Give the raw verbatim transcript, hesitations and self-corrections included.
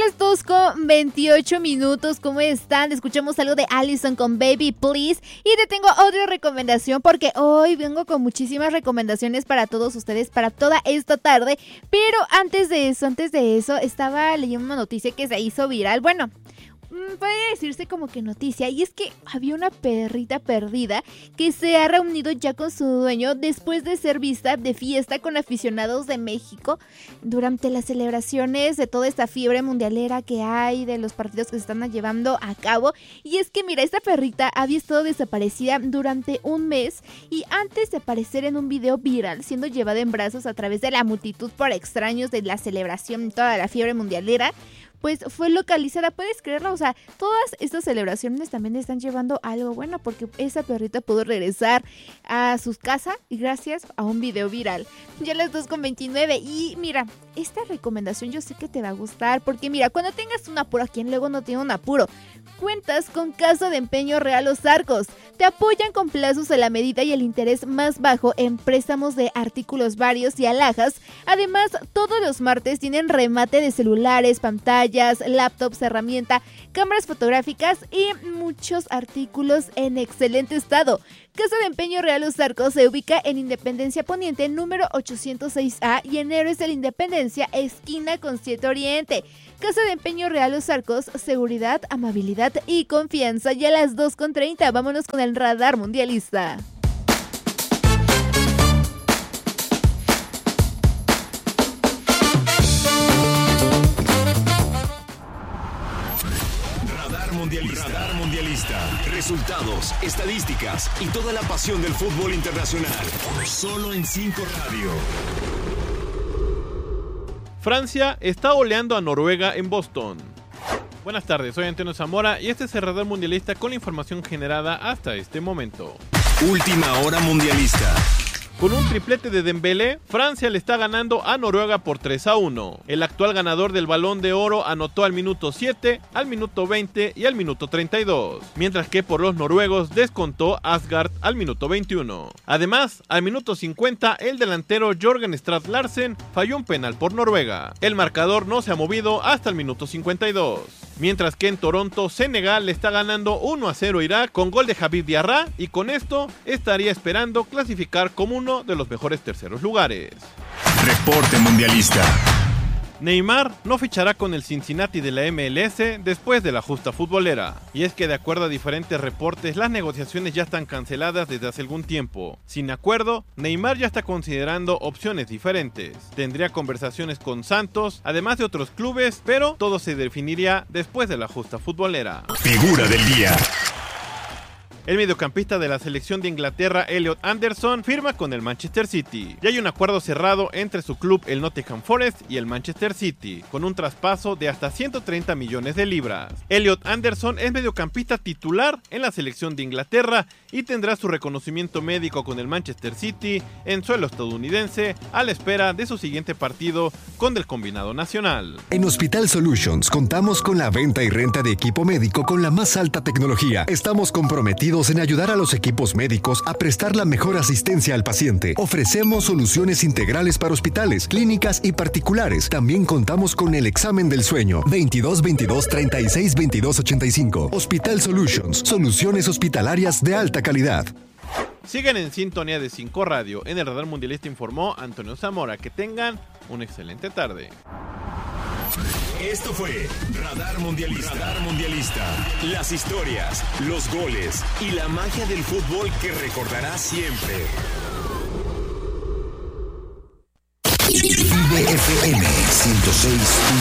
las dos con veintiocho minutos, ¿cómo están? Escuchamos algo de Allison con Baby Please y te tengo otra recomendación porque hoy vengo con muchísimas recomendaciones para todos ustedes, para toda esta tarde, pero antes de eso, antes de eso, estaba leyendo una noticia que se hizo viral, bueno... puede decirse como que noticia, y es que había una perrita perdida que se ha reunido ya con su dueño después de ser vista de fiesta con aficionados de México durante las celebraciones de toda esta fiebre mundialera que hay de los partidos que se están llevando a cabo. Y es que mira, esta perrita había estado desaparecida durante un mes y antes de aparecer en un video viral siendo llevada en brazos a través de la multitud por extraños de la celebración, toda la fiebre mundialera, pues fue localizada. ¿Puedes creerlo? O sea, todas estas celebraciones también están llevando algo bueno porque esa perrita pudo regresar a su casa y gracias a un video viral. Ya las dos con veintinueve y mira, esta recomendación yo sé que te va a gustar porque mira, cuando tengas un apuro, ¿a quién luego no tiene un apuro? Cuentas con Casa de Empeño Real Los Arcos. Te apoyan con plazos a la medida y el interés más bajo en préstamos de artículos varios y alhajas. Además, todos los martes tienen remate de celulares, pantallas, laptops, herramienta, cámaras fotográficas y muchos artículos en excelente estado. Casa de Empeño Real Los Arcos se ubica en Independencia Poniente número ochocientos seis A y en Héroes de la Independencia, esquina con siete Oriente. Casa de Empeño Real Los Arcos, seguridad, amabilidad y confianza. Ya a las dos con treinta, vámonos con el radar mundialista. Mundialista. Radar Mundialista. Resultados, estadísticas y toda la pasión del fútbol internacional. Solo en cinco Radio. Francia está goleando a Noruega en Boston. Buenas tardes, soy Antonio Zamora y este es el Radar Mundialista con la información generada hasta este momento. Última hora mundialista. Con un triplete de Dembélé, Francia le está ganando a Noruega por tres a uno. El actual ganador del Balón de Oro anotó al minuto siete, al minuto veinte y al minuto treinta y dos, mientras que por los noruegos descontó Asgard al minuto veintiuno. Además, al minuto cincuenta, el delantero Jørgen Strand Larsen falló un penal por Noruega. El marcador no se ha movido hasta el minuto cincuenta y dos. Mientras que en Toronto, Senegal le está ganando uno a cero a Irak con gol de Habib Diarra y con esto estaría esperando clasificar como uno de los mejores terceros lugares. Reporte mundialista. Neymar no fichará con el Cincinnati de la M L S después de la justa futbolera. Y es que de acuerdo a diferentes reportes, las negociaciones ya están canceladas desde hace algún tiempo. Sin acuerdo, Neymar ya está considerando opciones diferentes. Tendría conversaciones con Santos, además de otros clubes, pero todo se definiría después de la justa futbolera. Figura del día. El mediocampista de la selección de Inglaterra, Elliot Anderson, firma con el Manchester City. Ya hay un acuerdo cerrado entre su club, el Nottingham Forest, y el Manchester City, con un traspaso de hasta ciento treinta millones de libras. Elliot Anderson es mediocampista titular en la selección de Inglaterra y tendrá su reconocimiento médico con el Manchester City en suelo estadounidense a la espera de su siguiente partido con el combinado nacional. En Hospital Solutions contamos con la venta y renta de equipo médico con la más alta tecnología. Estamos comprometidos en ayudar a los equipos médicos a prestar la mejor asistencia al paciente. Ofrecemos soluciones integrales para hospitales, clínicas y particulares. También contamos con el examen del sueño. veintidós veintidós treinta y seis veintidós ochenta y cinco. Hospital Solutions, soluciones hospitalarias de alta calidad. Siguen en sintonía de cinco Radio. En el Radar Mundialista informó Antonio Zamora. Que tengan una excelente tarde. Esto fue Radar Mundialista. Radar Mundialista. Las historias, los goles y la magia del fútbol que recordarás siempre. Vive F M ciento seis.